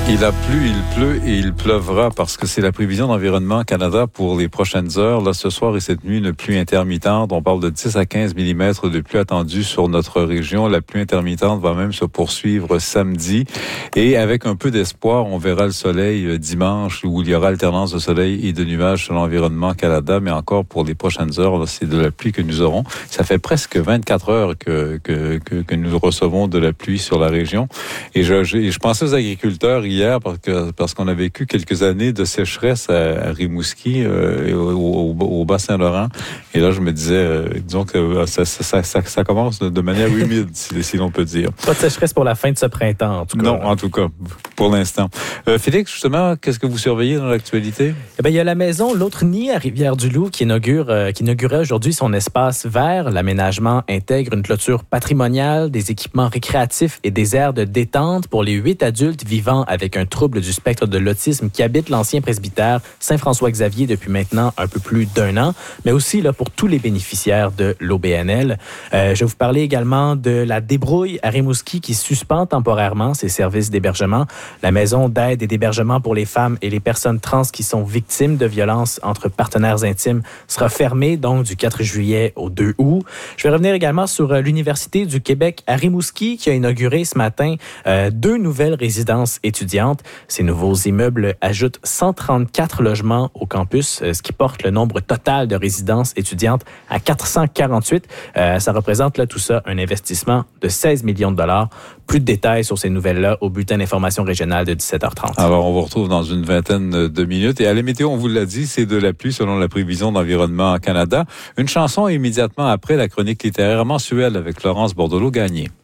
Il a plu, il pleut et il pleuvra parce que c'est la prévision d'Environnement Canada pour les prochaines heures. Là, ce soir et cette nuit, une pluie intermittente. On parle de 10 à 15 mm de pluie attendue sur notre région. La pluie intermittente va même se poursuivre samedi. Et avec un peu d'espoir, on verra le soleil dimanche où il y aura alternance de soleil et de nuages sur l'Environnement Canada. Mais encore pour les prochaines heures, là, c'est de la pluie que nous aurons. Ça fait presque 24 heures que nous recevons de la pluie sur la région. Et je pensais aux agriculteurs hier parce qu'on a vécu quelques années de sécheresse à Rimouski, au Bas-Saint-Laurent. Et là, je me disais, disons que ça commence de manière humide, si l'on peut dire. Pas de sécheresse pour la fin de ce printemps, en tout cas. Non, en tout cas, pour l'instant. Félix, justement, qu'est-ce que vous surveillez dans l'actualité? Eh bien, il y a la maison L'Autre Nid à Rivière-du-Loup qui inaugurait aujourd'hui son espace vert. L'aménagement intègre une clôture patrimoniale, des équipements récréatifs et des aires de détente pour les 8 adultes vivant avec un trouble du spectre de l'autisme qui habitent l'ancien presbytère Saint-François-Xavier depuis maintenant un peu plus d'1 an, mais aussi là, pour tous les bénéficiaires de l'OBNL. Je vais vous parler également de la débrouille à Rimouski qui suspend temporairement ses services d'hébergement. La maison d'aide et d'hébergement pour les femmes et les personnes trans qui sont victimes de violences entre partenaires intimes sera fermée donc du 4 juillet au 2 août. Je vais revenir également sur l'Université du Québec à Rimouski qui a inauguré ce matin 2 nouvelles résidences étudiantes. Ces nouveaux immeubles ajoutent 134 logements au campus, ce qui porte le nombre total de résidences étudiantes à 448. Ça représente là, tout ça un investissement de 16 millions de dollars. Plus de détails sur ces nouvelles-là au bulletin d'information régionale de 17h30. Alors, on vous retrouve dans une vingtaine de minutes. Et à la météo, on vous l'a dit, c'est de la pluie selon la prévision d'Environnement Canada. Une chanson immédiatement après la chronique littéraire mensuelle avec Laurence Bordelot-Gagné.